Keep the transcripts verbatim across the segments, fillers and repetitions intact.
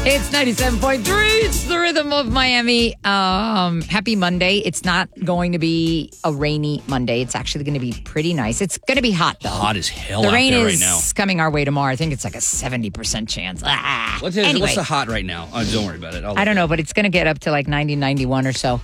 It's ninety-seven point three. It's the rhythm of Miami. Um, happy Monday. It's not going to be a rainy Monday. It's actually going to be pretty nice. It's going to be hot, though. Hot as hell the out rain there is right now. coming our way tomorrow. I think it's like a seventy percent chance. Ah. What's, it, anyway, what's the hot right now? Oh, don't worry about it. I'll I don't know, but it's going to get up to like ninety, ninety-one or so.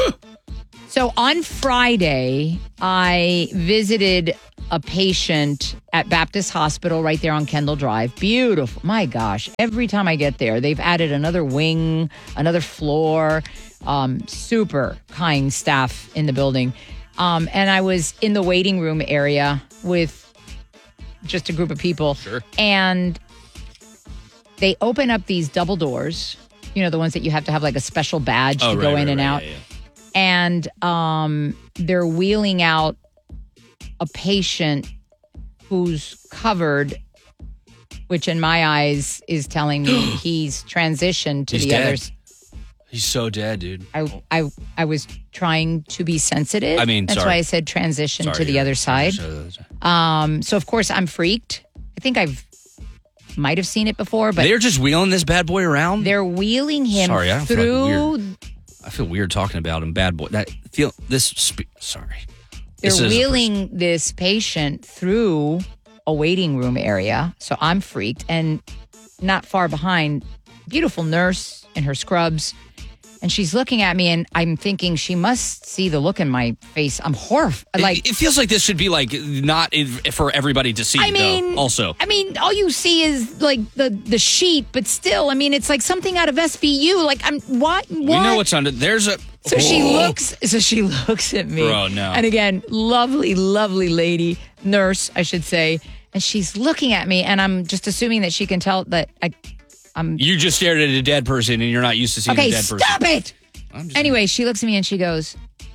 So on Friday, I visited a patient at Baptist Hospital right there on Kendall Drive. Beautiful. My gosh. Every time I get there, they've added another wing, another floor. Um, super kind staff in the building. Um, and I was in the waiting room area with just a group of people. Sure. And they open up these double doors, you know, the ones that you have to have like a special badge oh, to right, go right, in and right, out. Yeah, yeah. And um, they're wheeling out a patient who's covered, which in my eyes is telling me he's transitioned to He's the dead. others. He's so dead, dude. I, I I was trying to be sensitive. I mean, that's sorry. why I said transition Sorry, to the yeah. other side. Um, so of course I'm freaked. I think I've might have seen it before, but they're just wheeling this bad boy around. they're wheeling him Sorry, I feel through. like weird. I feel weird talking about him, bad boy. That feel this. Spe- sorry, They're This is a wheeling this patient through a waiting room area. So I'm freaked. And not far behind, beautiful nurse in her scrubs. And she's looking at me and I'm thinking she must see the look in my face. I'm horrified. Like, it, it feels like this should be like not in, for everybody to see. I mean, though, also, I mean, all you see is like the, the sheet, but still, I mean, it's like something out of S V U. Like, I'm what? what? we know what's under. There's a. So she Oh. looks. So she looks at me. Bro, no. And again, lovely, lovely lady, nurse, I should say, and she's looking at me, and I'm just assuming that she can tell that I. I'm. You just stared at a dead person, and you're not used to seeing Okay, a dead person. stop it. I'm just- Anyway, she looks at me and she goes,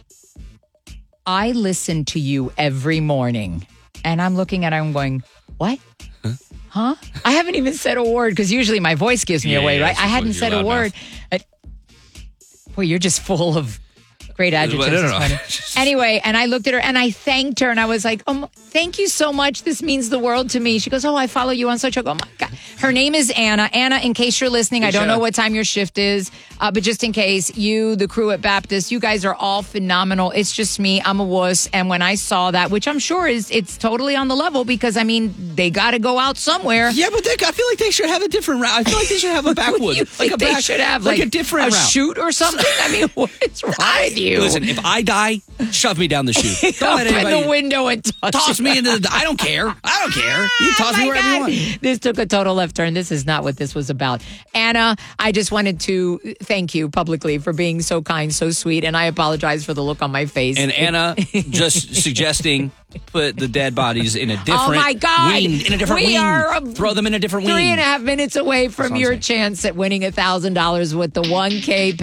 "I listen to you every morning," and I'm looking at her. I'm going, "What? Huh? Huh? I haven't even said a word because usually my voice gives me Yeah, away, yeah, right? I it's hadn't your said a loud word. Uh, boy, you're just full of great adjectives. No, no, this no. morning. Anyway, and I looked at her and I thanked her and I was like, "Oh, thank you so much. This means the world to me." She goes, "Oh, I follow you on social." I go, "Oh my God." Her name is Anna. Anna, in case you're listening, I don't know what time your shift is, uh, but just in case, you, the crew at Baptist, you guys are all phenomenal. It's just me. I'm a wuss. And when I saw that, which I'm sure is it's totally on the level because, I mean, they got to go out somewhere. Yeah, but they, I feel like they should have a different route. I feel like they should have a backwoods. You think like a they back, should have like, like a different a route. chute or something? I mean, what's wrong with you? Listen, if I die, shove me down the chute. Don't let Open anybody the window and touch toss me. me into the. I don't care. I don't care. You toss Oh me my wherever God. you want. This took a total left turn. This is not what this was about. Anna, I just wanted to thank you publicly for being so kind, so sweet, and I apologize for the look on my face. And Anna just suggesting put the dead bodies in a different Oh my God. wing. In a different We wing. are a- Throw them in a different wing. Three and a half minutes away from what I'm your saying. chance at winning one thousand dollars with the one K